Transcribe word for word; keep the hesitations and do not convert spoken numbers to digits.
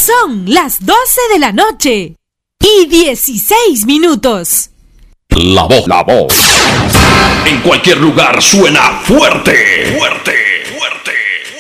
Son las doce de la noche y dieciséis minutos. La voz, la voz. En cualquier lugar suena fuerte, fuerte.